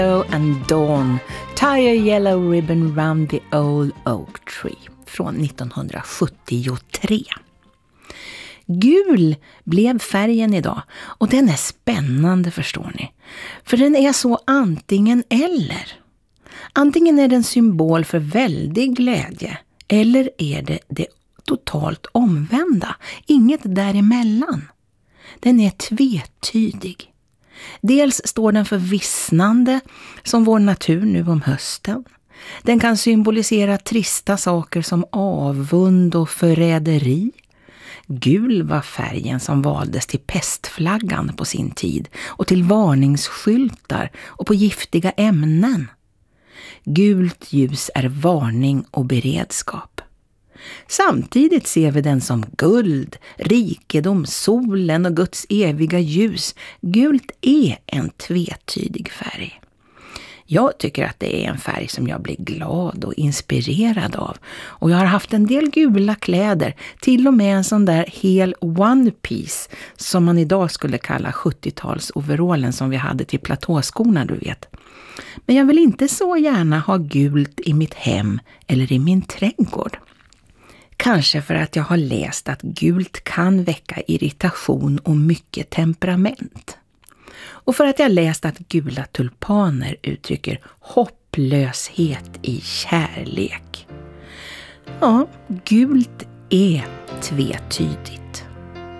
And Dawn, Tie a yellow ribbon round the old oak tree från 1973. Gul blev färgen idag och den är spännande, förstår ni. För den är så antingen eller. Antingen är den symbol för väldig glädje eller är det totalt omvända. Inget däremellan. Den är tvetydig. Dels står den för vissnande, som vår natur nu om hösten. Den kan symbolisera trista saker som avund och förräderi. Gul var färgen som valdes till pestflaggan på sin tid och till varningsskyltar och på giftiga ämnen. Gult ljus är varning och beredskap. Samtidigt ser vi den som guld, rikedom, solen och Guds eviga ljus. Gult är en tvetydig färg. Jag tycker att det är en färg som jag blir glad och inspirerad av. Och jag har haft en del gula kläder, till och med en sån där hel one piece som man idag skulle kalla 70-tals-overallen som vi hade till platåskorna, du vet. Men jag vill inte så gärna ha gult i mitt hem eller i min trädgård. Kanske för att jag har läst att gult kan väcka irritation och mycket temperament. Och för att jag läst att gula tulpaner uttrycker hopplöshet i kärlek. Ja, gult är tvetydigt.